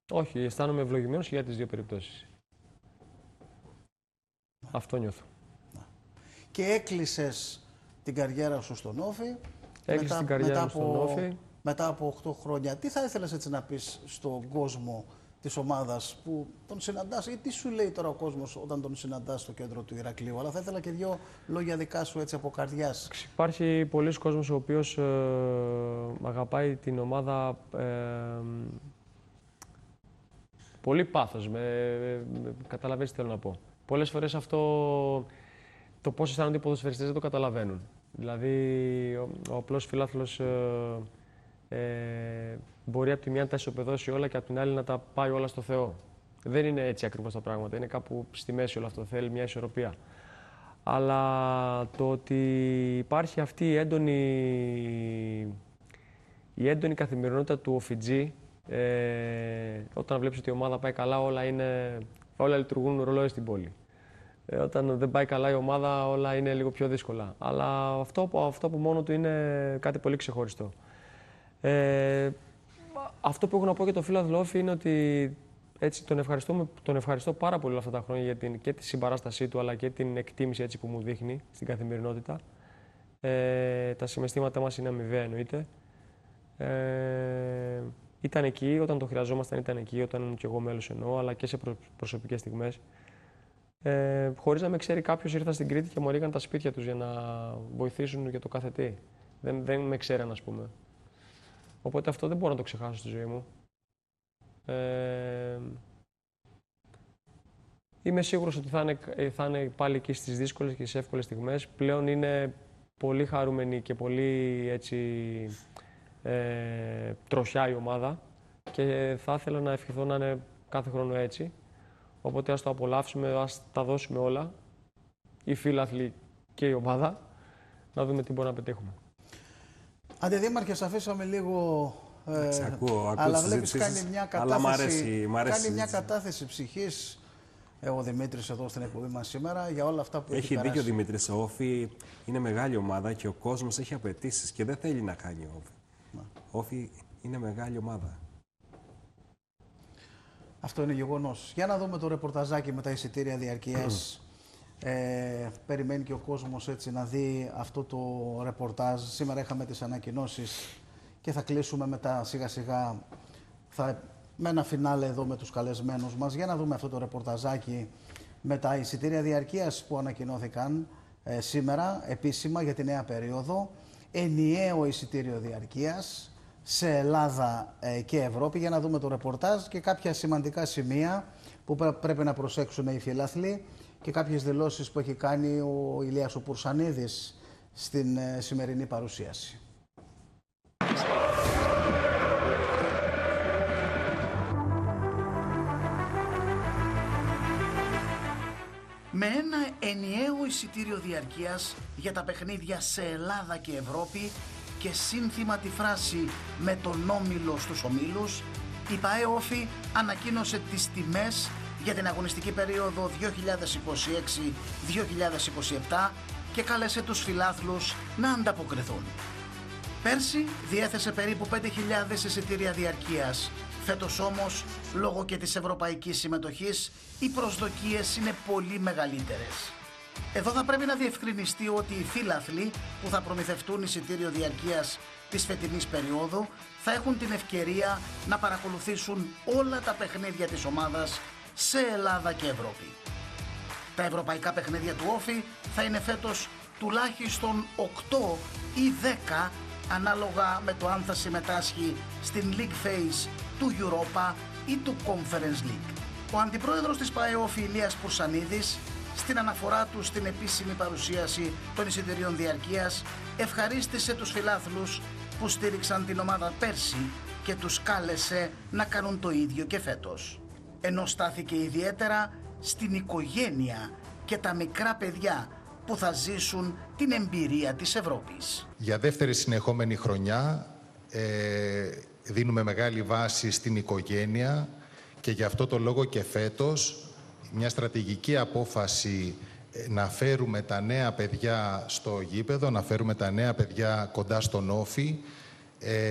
Όχι, αισθάνομαι ευλογημένος για τις δύο περιπτώσεις. Αυτό νιώθω. Και έκλεισες την καριέρα σου στον Όφη. Έκλεισε την καριέρα μου στον Όφη. Μετά από 8 χρόνια, τι θα ήθελες έτσι να πεις στον κόσμο της ομάδας που τον συναντάς, ή τι σου λέει τώρα ο κόσμος όταν τον συναντάς στο κέντρο του Ηρακλείου? Αλλά θα ήθελα και δύο λόγια δικά σου έτσι από καρδιάς. Υπάρχει πολλοί κόσμος ο οποίος αγαπάει την ομάδα πολύ πάθος. Καταλαβαίνεις τι θέλω να πω. Πολλές φορές αυτό, το πώς αισθάνονται οι ποδοσφαιριστές δεν το καταλαβαίνουν. Δηλαδή, ο απλός φιλάθλος μπορεί από τη μια να τα ισοπεδώσει όλα και από την άλλη να τα πάει όλα στο Θεό. Δεν είναι έτσι ακριβώς τα πράγματα. Είναι κάπου στη μέση όλο αυτό. Θέλει μια ισορροπία. Αλλά το ότι υπάρχει αυτή η έντονη καθημερινότητα του OFG, όταν βλέπεις ότι η ομάδα πάει καλά, όλα λειτουργούν ρολόι στην πόλη. Όταν δεν πάει καλά η ομάδα, όλα είναι λίγο πιο δύσκολα. Αλλά αυτό που μόνο του είναι κάτι πολύ ξεχωριστό. Αυτό που έχω να πω για το φίλαθλο Όφη είναι ότι έτσι, τον ευχαριστώ πάρα πολύ όλα αυτά τα χρόνια για και τη συμπαράστασή του, αλλά και την εκτίμηση έτσι, που μου δείχνει στην καθημερινότητα. Τα συναισθήματά μας είναι αμοιβαία, εννοείται. Ήταν εκεί όταν το χρειαζόμασταν, ήταν εκεί όταν ήμουν και εγώ μέλος εννοώ, αλλά και σε προσωπικές στιγμές. Χωρίς να με ξέρει κάποιος, ήρθα στην Κρήτη και μου ανοίγαν τα σπίτια τους για να βοηθήσουν για το κάθε τι. Δεν με ξέραν, ας πούμε. Οπότε αυτό δεν μπορώ να το ξεχάσω στη ζωή μου. Είμαι σίγουρος ότι θα είναι πάλι εκεί στις δύσκολες και στις εύκολες στιγμές. Πλέον είναι πολύ χαρούμενη και πολύ έτσι, τροχιά η ομάδα και θα ήθελα να ευχηθώ να είναι κάθε χρόνο έτσι. Οπότε ας το απολαύσουμε, ας τα δώσουμε όλα, οι φίλαθλοι και η ομάδα, να δούμε τι μπορούμε να πετύχουμε. Αντιδήμαρχε, σας αφήσαμε λίγο, ακούω αλλά βλέπεις κάνει μια κατάθεση, μ' αρέσει κάνει μια κατάθεση ψυχής ο Δημήτρης εδώ στην εκπομπή μας σήμερα για όλα αυτά που έχει δίκιο περάσει. ο Δημήτρης. Ο Όφη είναι μεγάλη ομάδα και ο κόσμος έχει απαιτήσεις και δεν θέλει να κάνει ο Όφη. Ο Όφη είναι μεγάλη ομάδα. Αυτό είναι γεγονός. Για να δούμε το ρεπορταζάκι με τα εισιτήρια διαρκείας. Περιμένει και ο κόσμος έτσι να δει αυτό το ρεπορτάζ. Σήμερα είχαμε τις ανακοινώσεις και θα κλείσουμε μετά σιγά σιγά με ένα φινάλε εδώ με τους καλεσμένους μας. Για να δούμε αυτό το ρεπορταζάκι με τα εισιτήρια διαρκείας που ανακοινώθηκαν σήμερα επίσημα για τη νέα περίοδο. Ενιαίο εισιτήριο διαρκείας σε Ελλάδα και Ευρώπη, για να δούμε το ρεπορτάζ και κάποια σημαντικά σημεία που πρέπει να προσέξουν οι φιλάθλοι και κάποιες δηλώσεις που έχει κάνει ο Ηλίας ο Πουρσανίδης στην σημερινή παρουσίαση. Με ένα ενιαίο εισιτήριο διαρκείας για τα παιχνίδια σε Ελλάδα και Ευρώπη και σύνθημα τη φράση «με τον όμιλο στους ομίλους», η ΠΑΕ Όφη ανακοίνωσε τις τιμές για την αγωνιστική περίοδο 2026-2027 και κάλεσε τους φιλάθλους να ανταποκριθούν. Πέρσι διέθεσε περίπου 5.000 εισιτήρια διαρκείας. Φέτος όμως, λόγω και της ευρωπαϊκής συμμετοχής, οι προσδοκίες είναι πολύ μεγαλύτερες. Εδώ θα πρέπει να διευκρινιστεί ότι οι φίλαθλοι που θα προμηθευτούν εισιτήριο διαρκείας της φετινής περίοδου θα έχουν την ευκαιρία να παρακολουθήσουν όλα τα παιχνίδια της ομάδας σε Ελλάδα και Ευρώπη. Τα ευρωπαϊκά παιχνίδια του Όφη θα είναι φέτος τουλάχιστον 8 ή 10 ανάλογα με το αν θα συμμετάσχει στην League Phase του Europa ή του Conference League. Ο αντιπρόεδρος της ΠΑΕ Όφη Ηλίας Πουρσανίδης στην αναφορά του στην επίσημη παρουσίαση των εισιτηρίων διαρκείας ευχαρίστησε τους φιλάθλους που στήριξαν την ομάδα πέρσι και τους κάλεσε να κάνουν το ίδιο και φέτος. Ενώ στάθηκε ιδιαίτερα στην οικογένεια και τα μικρά παιδιά που θα ζήσουν την εμπειρία της Ευρώπης. Για δεύτερη συνεχόμενη χρονιά δίνουμε μεγάλη βάση στην οικογένεια και γι' αυτό το λόγο και φέτος μια στρατηγική απόφαση να φέρουμε τα νέα παιδιά στο γήπεδο, να φέρουμε τα νέα παιδιά κοντά στον Όφη.